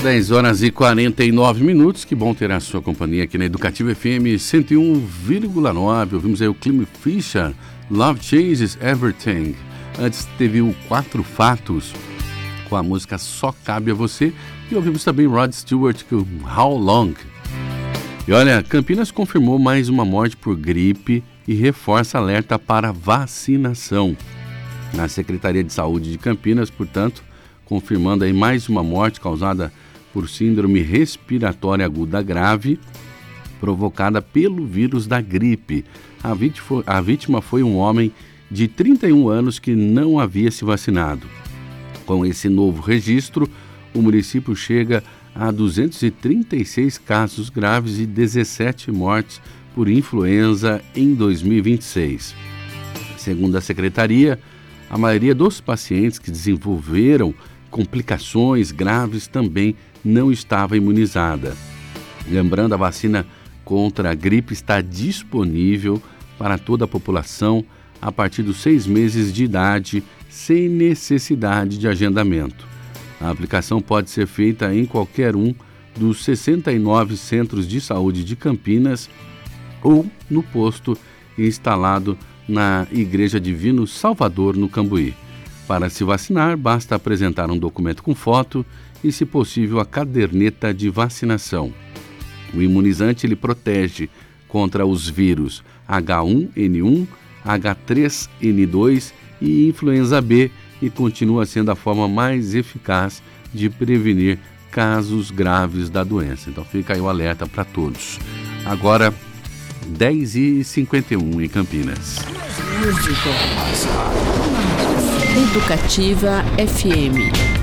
10 horas e 49 minutos. Que bom ter a sua companhia aqui na Educativa FM 101,9. Ouvimos aí o Clem Fisher, Love Changes Everything. Antes teve o Quatro Fatos com a música Só Cabe a Você. E ouvimos também Rod Stewart com How Long. E olha, Campinas confirmou mais uma morte por gripe e reforça alerta para vacinação. Na Secretaria de Saúde de Campinas, portanto, confirmando aí mais uma morte causada por síndrome respiratória aguda grave, provocada pelo vírus da gripe. A vítima foi um homem de 31 anos que não havia se vacinado. Com esse novo registro, o município chega a 236 casos graves e 17 mortes por influenza em 2026. Segundo a Secretaria, a maioria dos pacientes que desenvolveram complicações graves também não estava imunizada. Lembrando, a vacina contra a gripe está disponível para toda a população a partir dos 6 meses de idade, sem necessidade de agendamento. A aplicação pode ser feita em qualquer um dos 69 centros de saúde de Campinas ou no posto instalado na Igreja Divino Salvador, no Cambuí. Para se vacinar, basta apresentar um documento com foto e, se possível, a caderneta de vacinação. O imunizante ele protege contra os vírus H1N1, H3N2 e influenza B e continua sendo a forma mais eficaz de prevenir casos graves da doença. Então fica aí o alerta para todos. Agora, 10h51 em Campinas. Educativa FM.